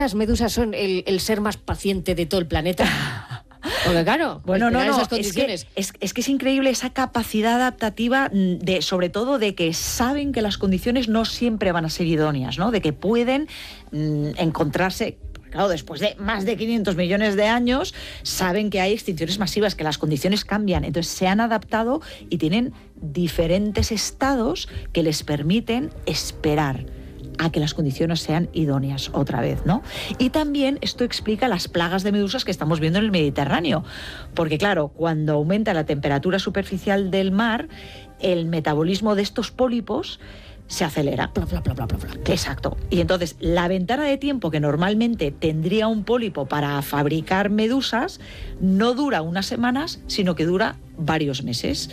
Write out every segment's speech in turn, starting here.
las medusas son el ser más paciente de todo el planeta. Porque claro, bueno, esas condiciones. Es que es increíble esa capacidad adaptativa, sobre todo de que saben que las condiciones no siempre van a ser idóneas, ¿no? De que pueden encontrarse. Claro, después de más de 500 millones de años, saben que hay extinciones masivas, que las condiciones cambian. Entonces se han adaptado y tienen diferentes estados que les permiten esperar a que las condiciones sean idóneas otra vez, ¿no? Y también esto explica las plagas de medusas que estamos viendo en el Mediterráneo. Porque claro, cuando aumenta la temperatura superficial del mar, el metabolismo de estos pólipos se acelera. Bla, bla, bla, bla, bla, bla. Exacto. Y entonces la ventana de tiempo que normalmente tendría un pólipo para fabricar medusas no dura unas semanas, sino que dura varios meses.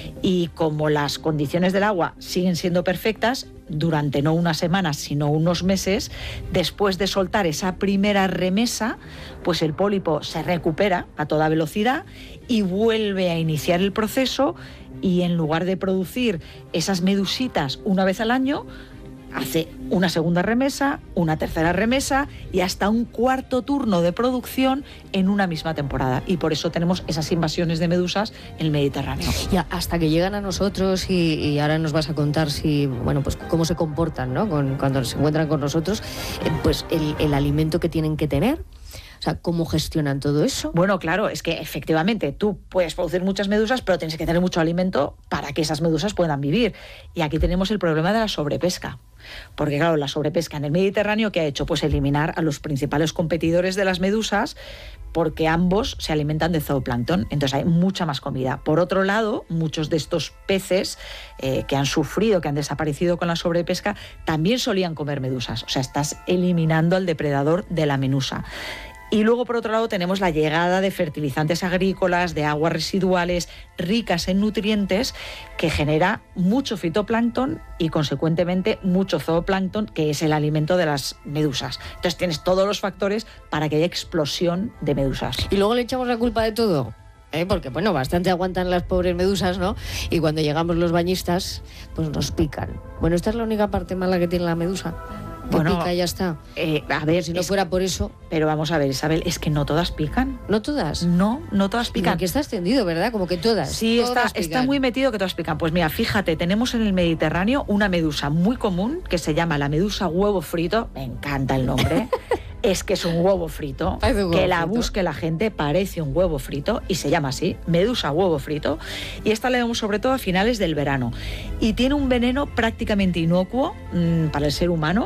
Y como las condiciones del agua siguen siendo perfectas, durante no unas semanas, sino unos meses, después de soltar esa primera remesa, pues el pólipo se recupera a toda velocidad y vuelve a iniciar el proceso, y en lugar de producir esas medusitas una vez al año, hace una segunda remesa, una tercera remesa y hasta un cuarto turno de producción en una misma temporada. Y por eso tenemos esas invasiones de medusas en el Mediterráneo. Y hasta que llegan a nosotros, y ahora nos vas a contar pues cómo se comportan, ¿no? Cuando se encuentran con nosotros, pues el alimento que tienen que tener. O sea, ¿cómo gestionan todo eso? Bueno, claro, es que efectivamente tú puedes producir muchas medusas, pero tienes que tener mucho alimento para que esas medusas puedan vivir. Y aquí tenemos el problema de la sobrepesca. Porque claro, la sobrepesca en el Mediterráneo, ¿qué ha hecho? Pues eliminar a los principales competidores de las medusas, porque ambos se alimentan de zooplancton, entonces hay mucha más comida. Por otro lado, muchos de estos peces que han sufrido, que han desaparecido con la sobrepesca, también solían comer medusas. O sea, estás eliminando al depredador de la medusa. Y luego, por otro lado, tenemos la llegada de fertilizantes agrícolas, de aguas residuales ricas en nutrientes, que genera mucho fitoplancton y, consecuentemente, mucho zooplancton, que es el alimento de las medusas. Entonces tienes todos los factores para que haya explosión de medusas. Y luego le echamos la culpa de todo. Porque, bueno, bastante aguantan las pobres medusas, ¿no? Y cuando llegamos los bañistas, pues nos pican. Bueno, esta es la única parte mala que tiene la medusa. Bueno, pica y ya está. A ver, si no fuera por eso. Pero vamos a ver, Isabel, es que no todas pican. ¿No todas? No todas pican. Aquí está extendido, ¿verdad? Como que todas. Sí, está muy metido que todas pican. Pues mira, fíjate, tenemos en el Mediterráneo una medusa muy común que se llama la medusa huevo frito. Me encanta el nombre. Es que es un huevo frito, que la busque la gente, parece un huevo frito y se llama así, medusa huevo frito. Y esta la vemos sobre todo a finales del verano. Y tiene un veneno prácticamente inocuo para el ser humano.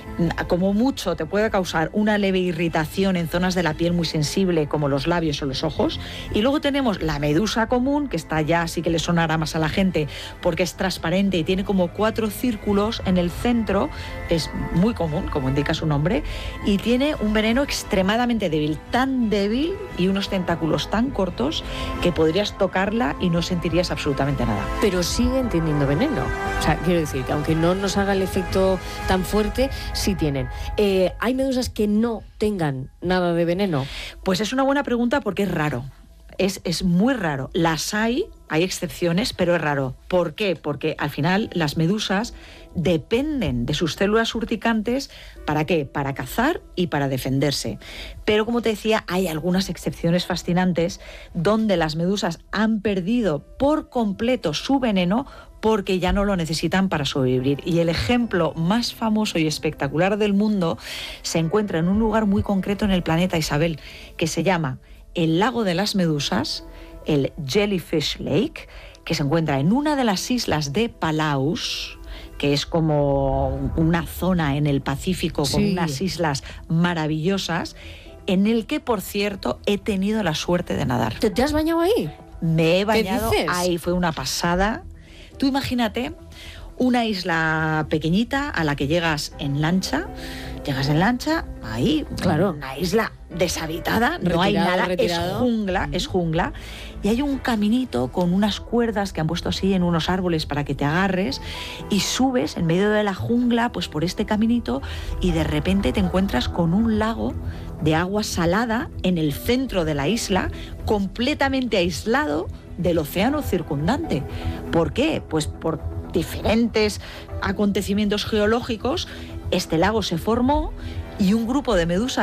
Como mucho te puede causar una leve irritación en zonas de la piel muy sensible, como los labios o los ojos. Y luego tenemos la medusa común, que está ya, sí que le sonará más a la gente, porque es transparente y tiene como 4 círculos en el centro. Es muy común, como indica su nombre, y tiene un veneno extremadamente débil, tan débil y unos tentáculos tan cortos que podrías tocarla y no sentirías absolutamente nada. Pero siguen teniendo veneno. O sea, quiero decir que aunque no nos haga el efecto tan fuerte, sí tienen. ¿Hay medusas que no tengan nada de veneno? Pues es una buena pregunta porque es raro. Es muy raro. Las hay excepciones, pero es raro. ¿Por qué? Porque al final las medusas dependen de sus células urticantes. ¿Para qué? Para cazar y para defenderse. Pero como te decía, hay algunas excepciones fascinantes donde las medusas han perdido por completo su veneno porque ya no lo necesitan para sobrevivir. Y el ejemplo más famoso y espectacular del mundo se encuentra en un lugar muy concreto en el planeta, Isabel, que se llama el Lago de las Medusas, el Jellyfish Lake, que se encuentra en una de las islas de Palaus, que es como una zona en el Pacífico con unas islas maravillosas, en el que, por cierto, he tenido la suerte de nadar. ¿Te has bañado ahí? Me he bañado ahí, fue una pasada. Tú imagínate una isla pequeñita a la que llegas en lancha, ahí, claro, una isla deshabitada, no hay nada, es jungla, y hay un caminito con unas cuerdas que han puesto así en unos árboles para que te agarres y subes en medio de la jungla, pues por este caminito, y de repente te encuentras con un lago de agua salada en el centro de la isla, completamente aislado del océano circundante. ¿Por qué? Pues por diferentes acontecimientos geológicos. Este lago se formó y un grupo de medusas